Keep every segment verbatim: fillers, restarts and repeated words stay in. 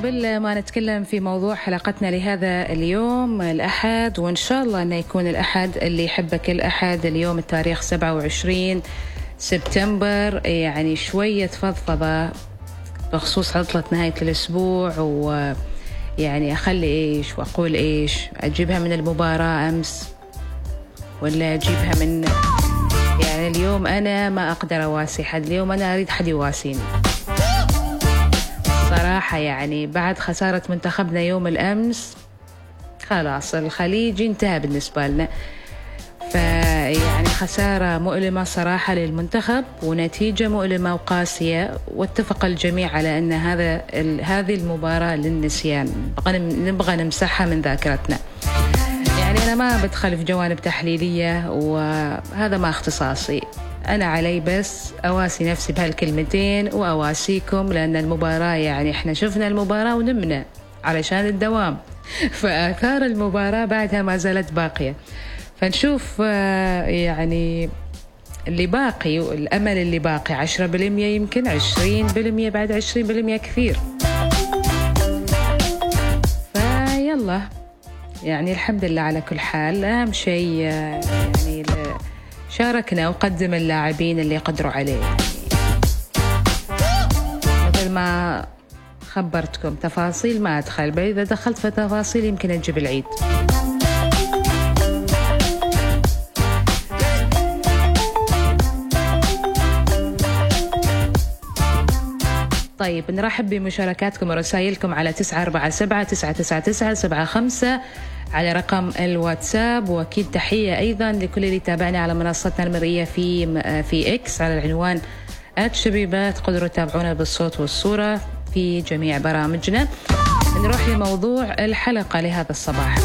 قبل ما نتكلم في موضوع حلقتنا لهذا اليوم الأحد، وإن شاء الله أنه يكون الأحد اللي يحبك الأحد، اليوم التاريخ سبعة وعشرين سبتمبر، يعني شوية فضفضة بخصوص عطلة نهاية الأسبوع، ويعني أخلي إيش وأقول إيش، أجيبها من المباراة أمس ولا أجيبها من يعني اليوم. أنا ما أقدر أواسي حد اليوم، أنا أريد حد يواسيني صراحة. يعني بعد خسارة منتخبنا يوم الأمس خلاص الخليج انتهى بالنسبة لنا، فيعني خسارة مؤلمة صراحة للمنتخب ونتيجة مؤلمة وقاسية، واتفق الجميع على أن هذا هذه المباراة للنسيان، نبغى نمسحها من ذاكرتنا. يعني أنا ما بدخل في جوانب تحليلية وهذا ما اختصاصي، أنا علي بس أواسي نفسي بهالكلمتين وأواسيكم، لأن المباراة يعني إحنا شفنا المباراة ونمنا علشان الدوام، فآثار المباراة بعدها ما زالت باقية، فنشوف يعني اللي باقي والأمل اللي باقي عشرة بالمية يمكن عشرين بالمية، بعد عشرين بالمية كثير. فيلا يعني الحمد لله على كل حال. أهم شيء يعني شاركنا وقدم اللاعبين اللي قدروا عليه، يعني مثل ما خبرتكم تفاصيل ما أدخل، بل إذا دخلت في تفاصيل يمكن أجيب العيد. طيب نرحب بمشاركاتكم ورسائلكم على تسعة أربعة سبعة تسعة تسعة تسعة سبعة خمسة على رقم الواتساب، وأكيد تحية أيضا لكل اللي تابعنا على منصتنا المرئية في في إكس على العنوان @شبيبات. قدروا تتابعونا بالصوت والصورة في جميع برامجنا. نروح لموضوع الحلقة لهذا الصباح.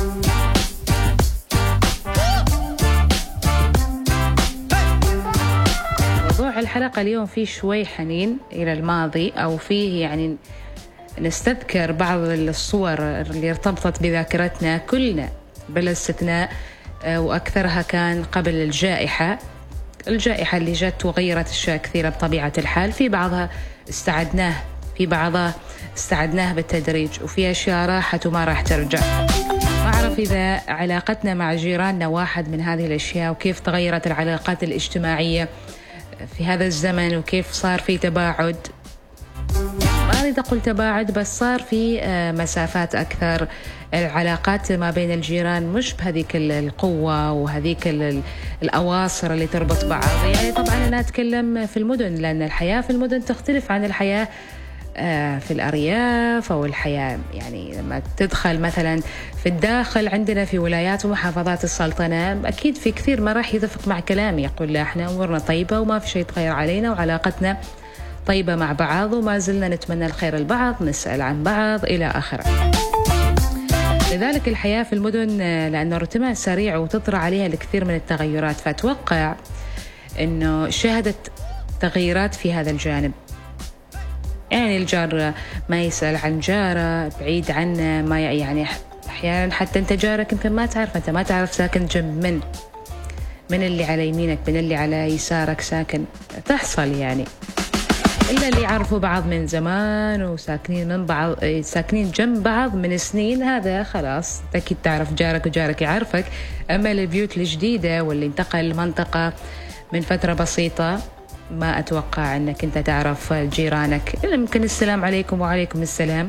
موضوع الحلقة اليوم فيه شوي حنين إلى الماضي، أو فيه يعني نستذكر بعض الصور اللي ارتبطت بذاكرتنا كلنا بلا استثناء، وأكثرها كان قبل الجائحة الجائحة اللي جت وغيرت أشياء كثيرة بطبيعة الحال. في بعضها استعدناه في بعضها استعدناه بالتدريج، وفي أشياء راحت وما راح ترجع. ما أعرف إذا علاقتنا مع جيراننا واحد من هذه الأشياء، وكيف تغيرت العلاقات الاجتماعية في هذا الزمن، وكيف صار في تباعد. ما أريد أقول تباعد، بس صار في مسافات أكثر. العلاقات ما بين الجيران مش بهذيك القوة وهذيك الأواصر اللي تربط بعض. يعني طبعا أنا أتكلم في المدن، لأن الحياة في المدن تختلف عن الحياة في الأرياف أو الحياة يعني لما تدخل مثلا في الداخل. عندنا في ولايات ومحافظات السلطنة أكيد في كثير ما راح يتفق مع كلامي، يقول لا إحنا أمورنا طيبة وما في شيء يتغير علينا وعلاقتنا طيبة مع بعض وما زلنا نتمنى الخير لبعض، نسأل عن بعض إلى آخره. لذلك الحياة في المدن لأنه رتمها سريع وتطرأ عليها الكثير من التغيرات، فأتوقع أنه شهدت تغييرات في هذا الجانب. يعني الجار ما يسأل عن جاره بعيد عنه، ما يعني أحيانا حتى أنت جارك أنت ما تعرف، أنت ما تعرف ساكن جنب من من اللي على يمينك، من اللي على يسارك ساكن. تحصل يعني إلا اللي يعرفوا بعض من زمان وساكنين من بعض ساكنين جنب بعض من سنين، هذا خلاص أكيد تعرف جارك وجارك يعرفك. أما البيوت الجديدة واللي انتقل المنطقة من فترة بسيطة ما أتوقع أنك أنت تعرف جيرانك إلا يمكن السلام عليكم وعليكم السلام.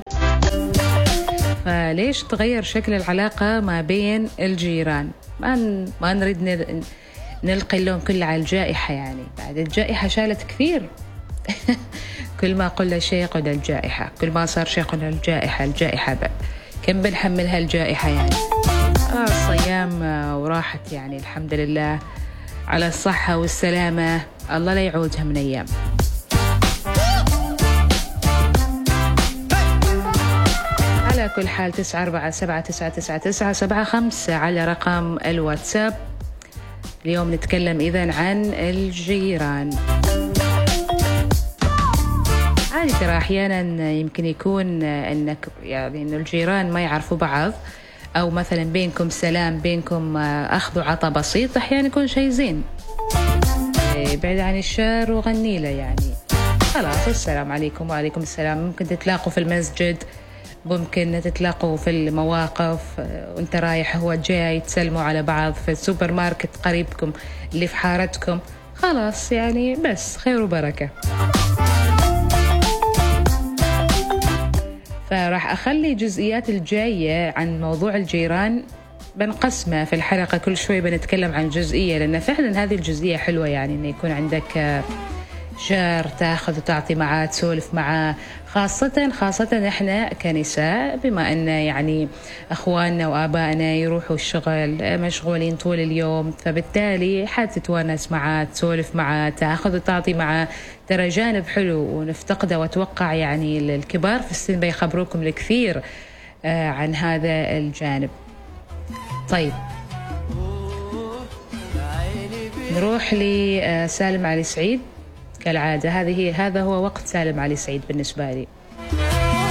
فليش تغير شكل العلاقة ما بين الجيران؟ ما ما نريد نلقي اللوم كله على الجائحة. يعني بعد الجائحة شالت كثير. كل ما قلنا شيء قلنا الجائحة، كل ما صار شيء قلنا الجائحة الجائحة بقى. كم بنحملها الجائحة يعني؟ آه الصيام وراحت يعني الحمد لله على الصحة والسلامة، الله لا يعودها من أيام. على كل حال تسعة أربعة سبعة تسعة تسعة تسعة سبعة خمسة على رقم الواتساب. اليوم نتكلم إذن عن الجيران. عادي ترى أحيانا يمكن يكون أنك يعني أن الجيران ما يعرفوا بعض، أو مثلا بينكم سلام، بينكم أخذ وعطا بسيط، أحيانا يكون شيء زين. بعد عن الشر وغني له يعني خلاص السلام عليكم وعليكم السلام. ممكن تتلاقوا في المسجد ممكن تتلاقوا في المواقف وانت رايح هو جاي، تسلموا على بعض في السوبر ماركت قريبكم اللي في حارتكم، خلاص يعني بس خير وبركة. فراح أخلي جزئيات الجاية عن موضوع الجيران بنقسمه في الحلقة، كل شوي بنتكلم عن جزئية، لأن فعلا هذه الجزئية حلوة، يعني إنه يكون عندك جار تاخذ وتعطي معاه، تسولف معاه، خاصة خاصة إحنا كنساء، بما أن يعني أخواننا وآبائنا يروحوا الشغل مشغولين طول اليوم، فبالتالي حتتونس معاه، تسولف معاه، تاخذ وتعطي معاه. ترى جانب حلو ونفتقده، وأتوقع يعني الكبار في السن بيخبروكم الكثير عن هذا الجانب. طيب نروح لسالم علي سعيد كالعادة. هذه هذا هو وقت سالم علي سعيد بالنسبة لي.